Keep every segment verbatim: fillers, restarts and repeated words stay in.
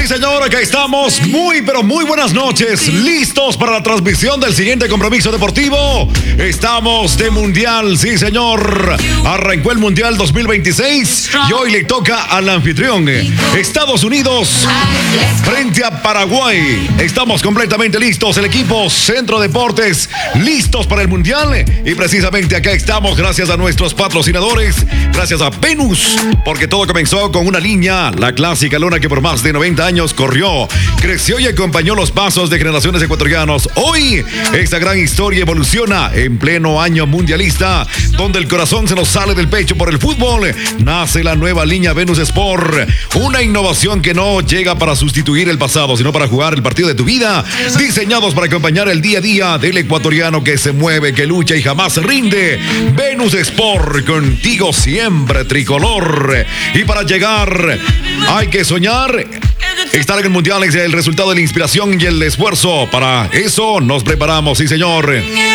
señor, acá estamos. Muy, pero muy buenas noches. Listos para la transmisión del siguiente compromiso deportivo. Estamos de mundial, sí, señor. Arrancó el mundial dos mil veintiséis y hoy le toca al anfitrión, Estados Unidos, frente a Paraguay. Estamos completamente listos. El equipo Centro Deportes, listos para el mundial. Y precisamente acá estamos, gracias a nuestros patrocinadores, gracias a Venus, porque todo comenzó con una línea, la clásica lona que por más de noventa años corrió, creció y acompañó los pasos de generaciones ecuatorianos. Hoy, esta gran historia evoluciona en pleno año mundialista, donde el corazón se nos sale del pecho por el fútbol. Nace la nueva línea Venus Sport, una innovación que no llega para sustituir el pasado, sino para jugar el partido de tu vida, diseñados para acompañar el día a día del ecuatoriano que se mueve, que lucha y jamás se rinde. Venus Sport, contigo siempre, tricolor. Y para llegar hay que soñar. Estar en el mundial es el resultado de la inspiración y el esfuerzo. Para eso nos preparamos, sí, señor.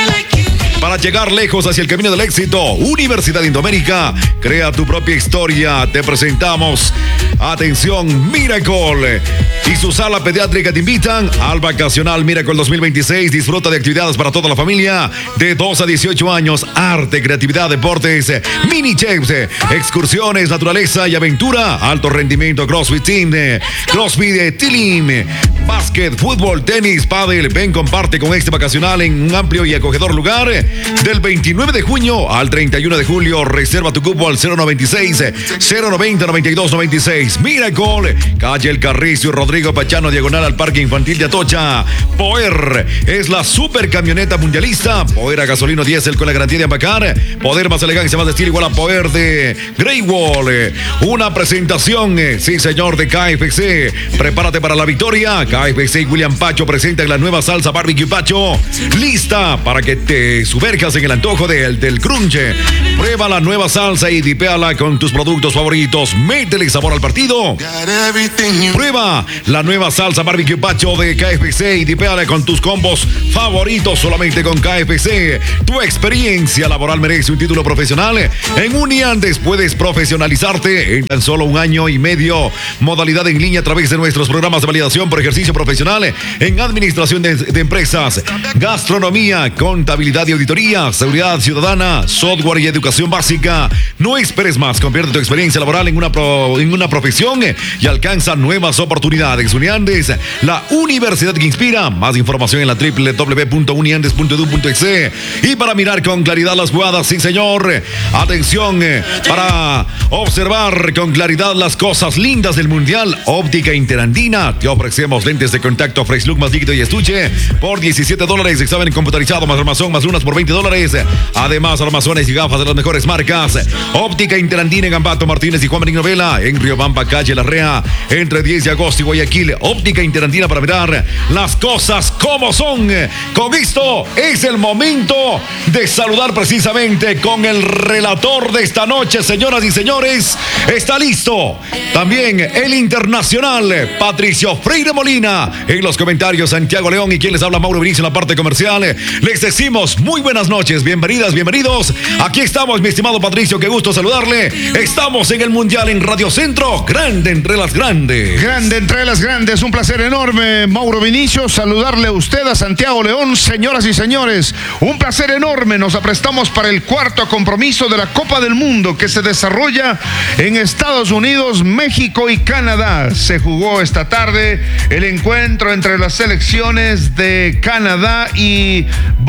Para llegar lejos hacia el camino del éxito, Universidad Indoamérica, crea tu propia historia. Te presentamos, atención, Miracle y su sala pediátrica te invitan al Vacacional Miracle dos mil veintiséis. Disfruta de actividades para toda la familia de dos a dieciocho años, arte, creatividad, deportes, mini chefs, excursiones, naturaleza y aventura, alto rendimiento, CrossFit Team, CrossFit Team, básquet, fútbol, tenis, pádel. Ven, comparte con este vacacional en un amplio y acogedor lugar. Del veintinueve de junio al treinta y uno de julio, reserva tu cupo al cero noventa y seis, cero noventa, noventa y dos noventa y seis. Miracle, calle El Carrizo y Rodrigo Pachano, diagonal al Parque Infantil de Atocha. Poder es la super camioneta mundialista. Poder a gasolina diésel con la garantía de empacar. Poder más elegancia, más estilo, igual a Poder de Grey Wall. Una presentación, sí, señor, de K F C. Prepárate para la victoria. K F C y William Pacho presentan la nueva salsa Barbecue Pacho, lista para que te sumerjas en el antojo del, del crunch. Prueba la nueva salsa y dipéala con tus productos favoritos. Métele sabor al partido. Prueba la nueva salsa Barbecue Pacho de K F C y dipéala con tus combos favoritos solamente con K F C. Tu experiencia laboral merece un título profesional. En Uniandes puedes profesionalizarte en tan solo un año y medio. Modalidad en línea a través de nuestros programas de validación por ejercicio profesional en administración de, de empresas, gastronomía, contabilidad y auditoría, seguridad ciudadana, software y educación básica. No esperes más, convierte tu experiencia laboral en una, pro, en una profesión y alcanza nuevas oportunidades. Uniandes, la universidad que inspira. Más información en la doble u doble u doble u punto uniandes punto edu punto exe. Y para mirar con claridad las jugadas, sí, señor, atención, para observar con claridad las cosas lindas del mundial, Óptica Interandina. Te ofrecemos lentes de contacto Fresh Look más líquido y estuche por diecisiete dólares, examen computarizado más armazón más lunas por veinte dólares. Además, armazones y gafas de las mejores marcas. Óptica Interandina en Gambato, Martínez y Juan Marín Novela, en Riobamba, calle Larrea, entre diez de agosto y Guayaquil. Óptica Interandina para mirar las cosas como son. Con esto es el momento de saludar precisamente con el relator de esta noche, señoras y señores. Está listo también el internacional Patricio Freire Molina. En los comentarios, Santiago León, y quien les habla, Mauro Vinicio, en la parte comercial. Les decimos muy buenas noches, bienvenidas, bienvenidos. Aquí estamos, mi estimado Patricio, qué gusto saludarle. Estamos en el Mundial en Radio Centro, grande entre las grandes. Grande entre las grandes, un placer enorme, Mauro Vinicio, saludarle a usted, a Santiago León. Señoras y señores, un placer enorme. Nos aprestamos para el cuarto compromiso de la Copa del Mundo que se desarrolla en Estados Unidos, México y Canadá. Se jugó esta tarde el encuentro entre las selecciones de Canadá y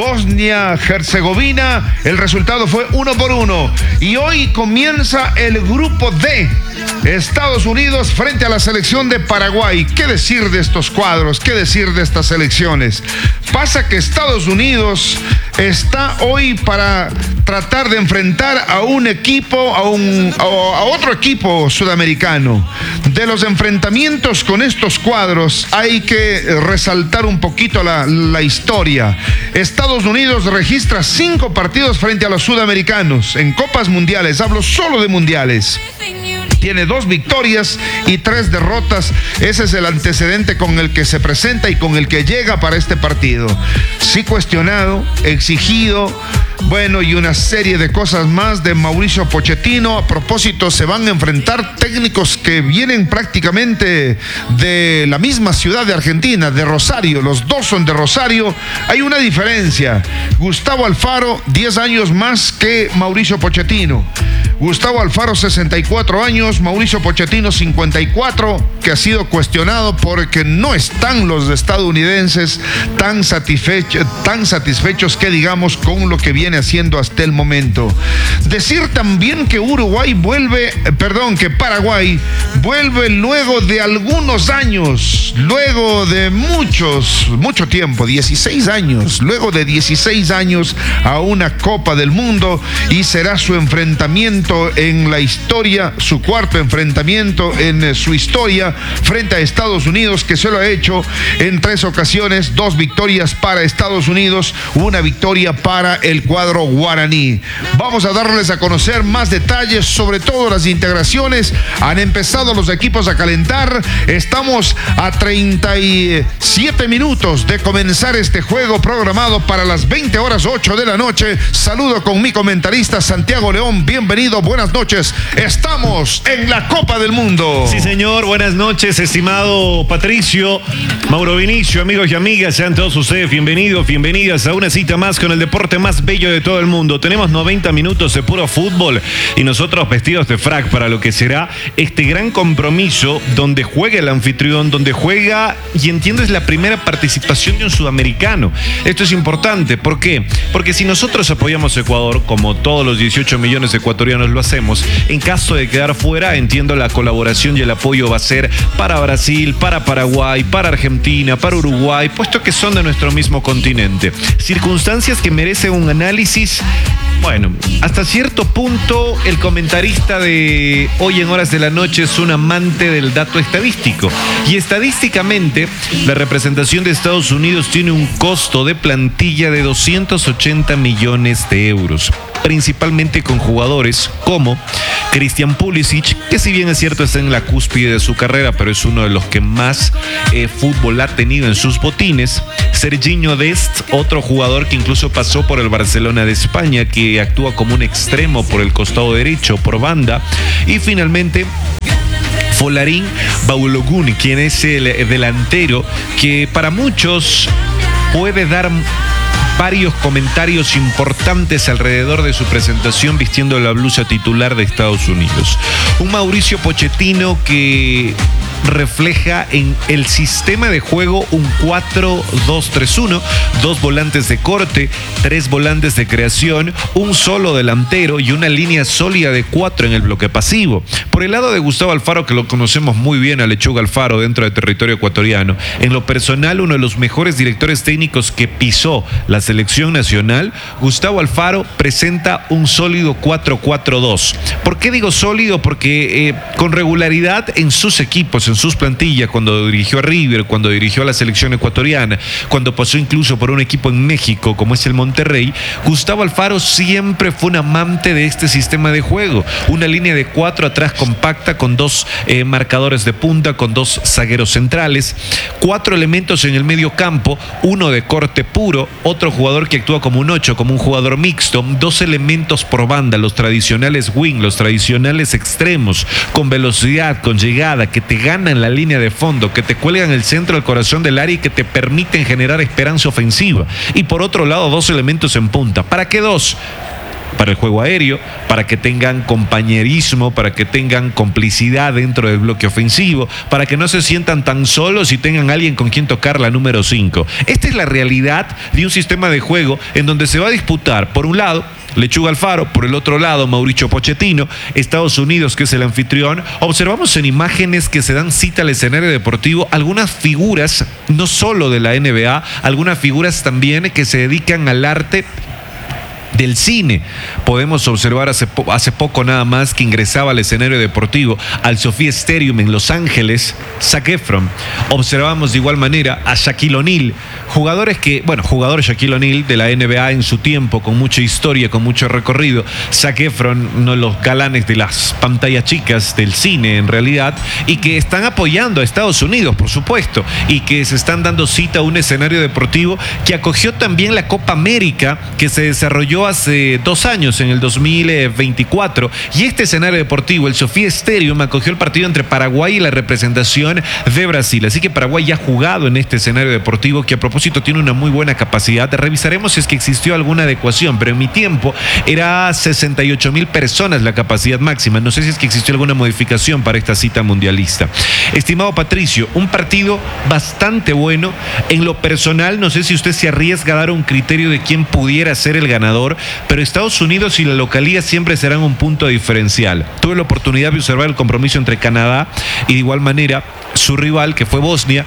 Bosnia-Herzegovina. El resultado fue uno por uno. Y hoy comienza el grupo D. Estados Unidos frente a la selección de Paraguay. ¿Qué decir de estos cuadros? ¿Qué decir de estas selecciones? Pasa que Estados Unidos está hoy para tratar de enfrentar a un equipo, a, un, a, a otro equipo sudamericano. De los enfrentamientos con estos cuadros hay que resaltar un poquito la, la historia. Estados Unidos registra cinco partidos frente a los sudamericanos en copas mundiales. Hablo solo de mundiales. Tiene dos victorias y tres derrotas. Ese es el antecedente con el que se presenta y con el que llega para este partido. Sí cuestionado, exigido, Bueno, y una serie de cosas más de Mauricio Pochettino. A propósito, se van a enfrentar técnicos que vienen prácticamente de la misma ciudad de Argentina, de Rosario. Los dos son de Rosario. Hay una diferencia. Gustavo Alfaro, diez años más que Mauricio Pochettino. Gustavo Alfaro, sesenta y cuatro años, Mauricio Pochettino, cincuenta y cuatro, que ha sido cuestionado porque no están los estadounidenses tan satisfechos, tan satisfechos que digamos con lo que viene haciendo hasta el momento. Decir también que Uruguay vuelve, perdón, que Paraguay vuelve luego de algunos años, luego de muchos, mucho tiempo, dieciséis años, luego de dieciséis años a una Copa del Mundo, y será su enfrentamiento en la historia, su cuarto enfrentamiento en su historia frente a Estados Unidos, que se lo ha hecho en tres ocasiones, dos victorias para Estados Unidos, una victoria para el cuadro guaraní. Vamos a darles a conocer más detalles, sobre todo las integraciones. Han empezado los equipos a calentar. Estamos a treinta y siete minutos de comenzar este juego programado para las veinte horas ocho de la noche. Saludo con mi comentarista Santiago León. Bienvenido, buenas noches. Estamos en la Copa del Mundo. Sí, señor, buenas noches, estimado Patricio, Mauro Vinicio, amigos y amigas, sean todos ustedes bienvenidos, bienvenidas a una cita más con el deporte más bello de todo el mundo. Tenemos noventa minutos de puro fútbol y nosotros vestidos de frac para lo que será este gran compromiso donde juega el anfitrión, donde juega, y entiendo, es la primera participación de un sudamericano. Esto es importante, ¿por qué? Porque si nosotros apoyamos a Ecuador, como todos los dieciocho millones de ecuatorianos lo hacemos, en caso de quedar fuera, entiendo, la colaboración y el apoyo va a ser para Brasil, para Paraguay, para Argentina, para Uruguay, puesto que son de nuestro mismo continente. Circunstancias que merecen un análisis. Bueno, hasta cierto punto el comentarista de Hoy en Horas de la Noche es un amante del dato estadístico. Y estadísticamente, la representación de Estados Unidos tiene un costo de plantilla de doscientos ochenta millones de euros. Principalmente con jugadores como Christian Pulisic, que si bien es cierto está en la cúspide de su carrera, pero es uno de los que más eh, fútbol ha tenido en sus botines. Serginho Dest, otro jugador que incluso pasó por el Barcelona de España, que actúa como un extremo por el costado derecho, por banda. Y finalmente Folarin Balogun, quien es el delantero que para muchos puede dar varios comentarios importantes alrededor de su presentación vistiendo la blusa titular de Estados Unidos. Un Mauricio Pochettino que refleja en el sistema de juego un cuatro dos tres uno, dos volantes de corte, tres volantes de creación, un solo delantero y una línea sólida de cuatro en el bloque pasivo. Por el lado de Gustavo Alfaro, que lo conocemos muy bien a Lechuga Alfaro dentro de territorio ecuatoriano, en lo personal uno de los mejores directores técnicos que pisó la selección nacional, Gustavo Alfaro presenta un sólido cuatro cuatro dos. ¿Por qué digo sólido? Porque eh, con regularidad en sus equipos, en sus plantillas, cuando dirigió a River, cuando dirigió a la selección ecuatoriana, cuando pasó incluso por un equipo en México como es el Monterrey, Gustavo Alfaro siempre fue un amante de este sistema de juego. Una línea de cuatro atrás compacta con dos eh, marcadores de punta, con dos zagueros centrales, cuatro elementos en el medio campo, uno de corte puro, otro jugador que actúa como un ocho, como un jugador mixto, dos elementos por banda, los tradicionales wing, los tradicionales extremos, con velocidad, con llegada, que te ganan la línea de fondo, que te cuelgan el centro del corazón del área y que te permiten generar esperanza ofensiva. Y por otro lado, dos elementos en punta. ¿Para qué dos? Para el juego aéreo, para que tengan compañerismo, para que tengan complicidad dentro del bloque ofensivo, para que no se sientan tan solos y tengan alguien con quien tocar la número cinco. Esta es la realidad de un sistema de juego en donde se va a disputar, por un lado, Lechuga Alfaro, por el otro lado Mauricio Pochettino, Estados Unidos, que es el anfitrión. Observamos en imágenes que se dan cita al escenario deportivo algunas figuras, no solo de la N B A, algunas figuras también que se dedican al arte del cine. Podemos observar hace, po hace poco nada más que ingresaba al escenario deportivo al Sophia Stadium en Los Ángeles, Zac Efron. Observamos de igual manera a Shaquille O'Neal, jugadores que, bueno, jugador Shaquille O'Neal de la N B A en su tiempo, con mucha historia, con mucho recorrido. Zac Efron, uno de los galanes de las pantallas chicas del cine en realidad, y que están apoyando a Estados Unidos, por supuesto, y que se están dando cita a un escenario deportivo que acogió también la Copa América que se desarrolló pasó hace dos años, en el dos mil veinticuatro, y este escenario deportivo, el Sofía Stadium, acogió el partido entre Paraguay y la representación de Brasil. Así que Paraguay ya ha jugado en este escenario deportivo, que a propósito tiene una muy buena capacidad. Revisaremos si es que existió alguna adecuación, pero en mi tiempo era sesenta y ocho mil personas la capacidad máxima. No sé si es que existió alguna modificación para esta cita mundialista. Estimado Patricio, un partido bastante bueno. En lo personal, no sé si usted se arriesga a dar un criterio de quién pudiera ser el ganador, pero Estados Unidos y la localía siempre serán un punto diferencial. Tuve la oportunidad de observar el compromiso entre Canadá y de igual manera su rival, que fue Bosnia,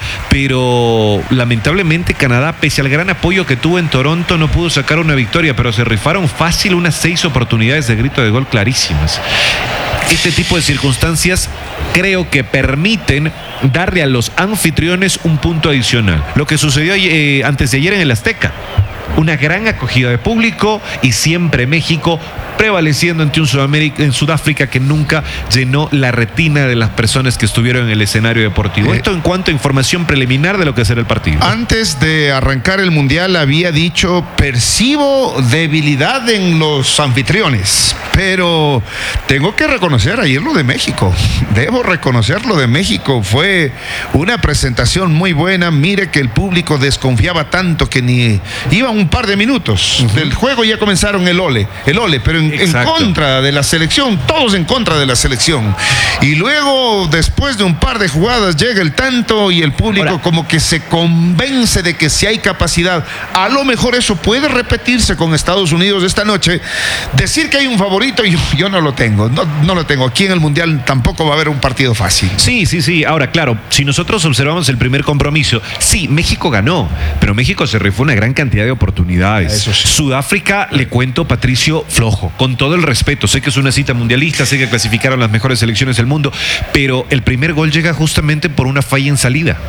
pero lamentablemente Canadá, pese al gran apoyo que tuvo en Toronto, no pudo sacar una victoria, pero se rifaron fácil unas seis oportunidades de grito de gol clarísimas. Este tipo de circunstancias creo que permiten darle a los anfitriones un punto adicional. Lo que sucedió eh, antes de ayer en el Azteca. Una gran acogida de público y siempre México prevaleciendo ante un Sudamérica, en Sudáfrica que nunca llenó la retina de las personas que estuvieron en el escenario deportivo. Eh, Esto en cuanto a información preliminar de lo que será el partido. Antes de arrancar el Mundial había dicho, percibo debilidad en los anfitriones, pero tengo que reconocer ayer lo de México. Debo reconocer lo de México. Fue una presentación muy buena. Mire que el público desconfiaba tanto que ni iba un par de minutos uh-huh. del juego, ya comenzaron el ole, el ole, pero en, en contra de la selección, todos en contra de la selección. Y luego, después de un par de jugadas, llega el tanto y el público Ahora. como que se convence de que si hay capacidad. A lo mejor eso puede repetirse con Estados Unidos esta noche. Decir que hay un favorito, yo, yo no lo tengo, no, no lo tengo. Aquí en el Mundial tampoco va a haber un partido fácil. Sí, sí, sí. Ahora, claro, si nosotros observamos el primer compromiso, sí, México ganó, pero México se rifó una gran cantidad de oportunidades. Eso sí. Sudáfrica, le cuento, Patricio, flojo, con todo el respeto. Sé que es una cita mundialista, sé que clasificaron las mejores selecciones del mundo, pero el primer gol llega justamente por una falla en salida.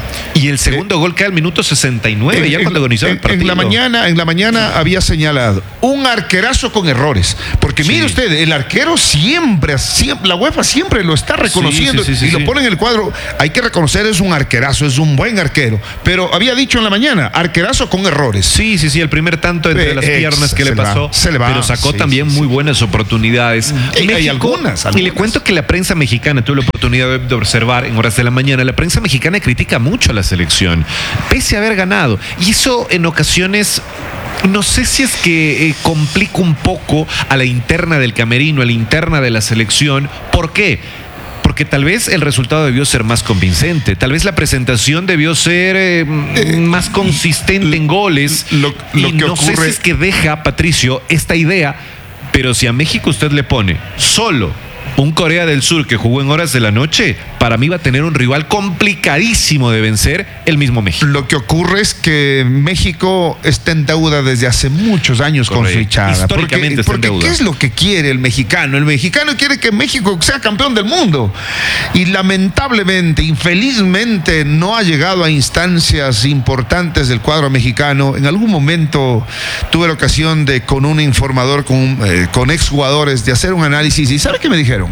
Y el segundo eh, gol cae al minuto sesenta y nueve, en, ya cuando agonizaba el partido. En la mañana, en la mañana había señalado un arquerazo con errores. Porque sí. mire usted, el arquero siempre, siempre, la UEFA siempre lo está reconociendo sí, sí, sí, sí, y sí, lo pone en el cuadro. Hay que reconocer, es un arquerazo, es un buen arquero. Pero había dicho en la mañana, arquerazo con errores. Sí, sí, sí, el primer tanto entre eh, las piernas que le pasó. Va, se le va. Pero sacó sí, también sí, muy sí. buenas oportunidades. Hay, México, hay algunas, algunas. Y le cuento que la prensa mexicana, tuve la oportunidad de observar en horas de la mañana, la prensa mexicana critica mucho a la selección, pese a haber ganado. Y eso en ocasiones, no sé si es que eh, complica un poco a la interna del camerino, a la interna de la selección. ¿Por qué? Porque tal vez el resultado debió ser más convincente, tal vez la presentación debió ser eh, eh, más consistente en goles. Lo, lo y que no ocurre... sé si es que deja, Patricio, esta idea, pero si a México usted le pone solo un Corea del Sur que jugó en horas de la noche, para mí va a tener un rival complicadísimo de vencer, el mismo México. Lo que ocurre es que México está en deuda desde hace muchos años Correcto. con su hinchada. Históricamente porque, está en porque deuda. ¿qué es lo que quiere el mexicano? El mexicano quiere que México sea campeón del mundo. Y lamentablemente, infelizmente, no ha llegado a instancias importantes del cuadro mexicano. En algún momento tuve la ocasión de, con un informador, con, eh, con exjugadores, de hacer un análisis. ¿Y sabe qué me dijeron?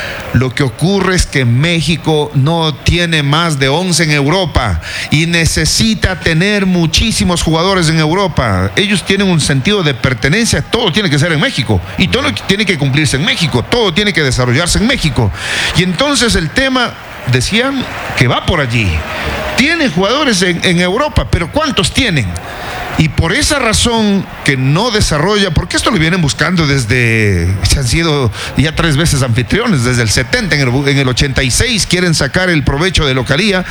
Lo que ocurre es que México no tiene más de once en Europa y necesita tener muchísimos jugadores en Europa. Ellos tienen un sentido de pertenencia, todo tiene que ser en México y todo tiene que cumplirse en México, todo tiene que desarrollarse en México. Y entonces el tema, decían que va por allí. Tienen jugadores en, en Europa, pero ¿cuántos tienen? Y por esa razón que no desarrolla, porque esto lo vienen buscando desde, se han sido ya tres veces anfitriones, desde el setenta, en el, en el ochenta y seis quieren sacar el provecho de localía,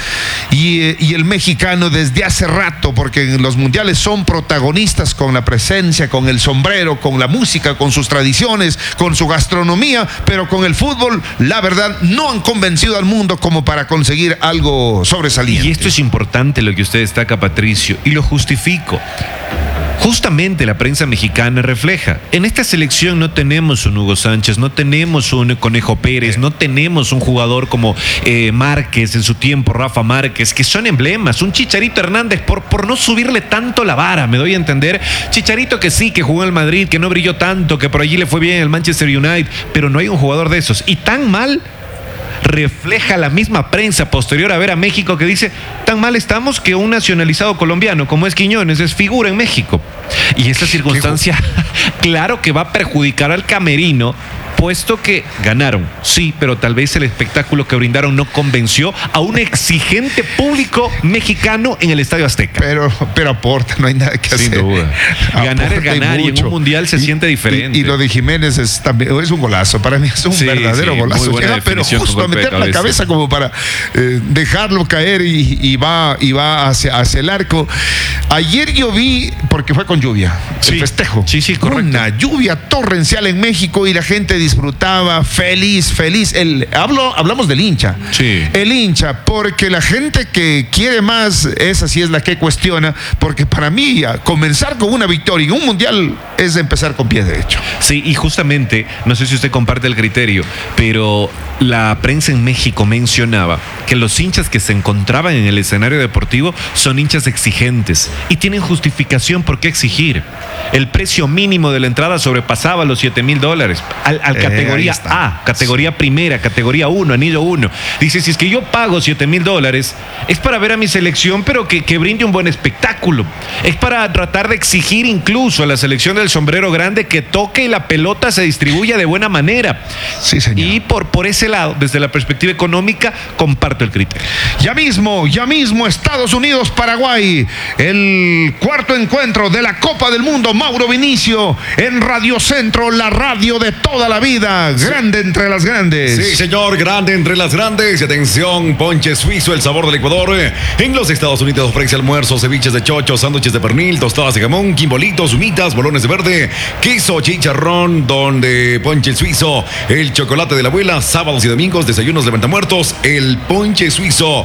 y, y el mexicano desde hace rato, porque en los mundiales son protagonistas con la presencia, con el sombrero, con la música, con sus tradiciones, con su gastronomía, pero con el fútbol, la verdad, no han convencido al mundo como para conseguir algo sobresaliente. Y esto es importante lo que usted destaca, Patricio, y lo justifico. Justamente la prensa mexicana refleja. En esta selección no tenemos un Hugo Sánchez, no tenemos un Conejo Pérez, no tenemos un jugador como eh, Márquez, en su tiempo Rafa Márquez, que son emblemas. Un Chicharito Hernández, por, por no subirle tanto la vara, me doy a entender. Chicharito que sí, que jugó en el Madrid, que no brilló tanto, que por allí le fue bien en el Manchester United, pero no hay un jugador de esos. Y tan mal refleja la misma prensa posterior a ver a México, que dice, tan mal estamos que un nacionalizado colombiano como es Quiñones es figura en México. Y esta circunstancia, claro que va a perjudicar al camerino, puesto que ganaron, sí, pero tal vez el espectáculo que brindaron no convenció a un exigente público mexicano en el Estadio Azteca. Pero, pero aporta, no hay nada que Sin hacer. Sin duda. Ganar es ganar y, y en un mundial se y, siente diferente. Y, y lo de Jiménez es también es un golazo. Para mí es un sí, verdadero sí, golazo. Llega, pero justo a meter la cabeza como para eh, dejarlo caer y, y va, y va hacia, hacia el arco. Ayer yo vi, porque fue con lluvia, sí, el festejo. Sí, sí, correcto. Una lluvia torrencial en México y la gente disfrutaba, feliz, feliz. El, hablo, hablamos del hincha. Sí. El hincha, porque la gente que quiere más, esa sí es la que cuestiona, porque para mí comenzar con una victoria en un mundial es empezar con pie derecho. Sí, y justamente, no sé si usted comparte el criterio, pero la prensa en México mencionaba que los hinchas que se encontraban en el escenario deportivo son hinchas exigentes y tienen justificación por qué exigir. El precio mínimo de la entrada sobrepasaba los siete mil dólares al, al categoría eh, A, categoría sí. primera, categoría uno, anillo uno. Dice, si es que yo pago siete mil dólares, es para ver a mi selección, pero que, que brinde un buen espectáculo. Es para tratar de exigir incluso a la selección del sombrero grande que toque y la pelota se distribuya de buena manera. Sí, señor. Y por, por ese lado, desde la perspectiva económica, comparto el criterio. Ya mismo, ya mismo, Estados Unidos, Paraguay, el cuarto encuentro de la Copa del Mundo. Mauro Vinicio en Radio Centro, la radio de toda la vida, grande sí. entre las grandes. Sí, señor, grande entre las grandes. Y atención, ponche suizo, el sabor del Ecuador. En los Estados Unidos ofrece almuerzos, ceviches de chocho, sándwiches de pernil, tostadas de jamón, quimbolitos, humitas, bolones de verde, queso, chicharrón, donde ponche suizo, el chocolate de la abuela, sábados y domingos, desayunos levantamuertos, el ponche suizo,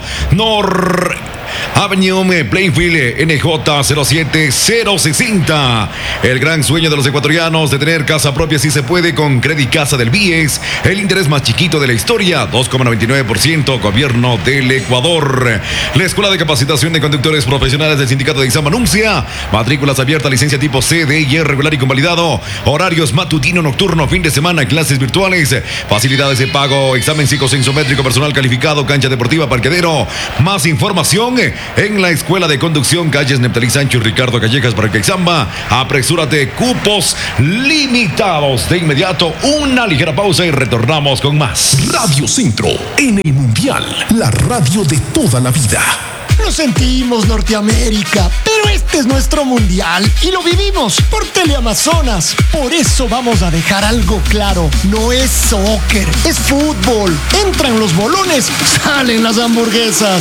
Nor Avenue, Plainfield, N J cero siete cero sesenta. El gran sueño de los ecuatorianos de tener casa propia sí se puede con Credit Casa del B I E S. El interés más chiquito de la historia, dos coma noventa y nueve por ciento, gobierno del Ecuador. La Escuela de Capacitación de Conductores Profesionales del Sindicato de Exam anuncia matrículas abiertas, licencia tipo C, D y E regular y convalidado. Horarios matutino, nocturno, fin de semana, clases virtuales, facilidades de pago, examen psicosensométrico, personal calificado, cancha deportiva, parquedero. Más información en la Escuela de Conducción, calles Neptalí Sancho y Ricardo Callejas para que Examba. Apresúrate, cupos limitados. De inmediato, una ligera pausa y retornamos con más. Radio Centro, en el Mundial, la radio de toda la vida. Lo sentimos, Norteamérica, pero este es nuestro mundial y lo vivimos por Teleamazonas. Por eso vamos a dejar algo claro: no es soccer, es fútbol. Entran los bolones, salen las hamburguesas.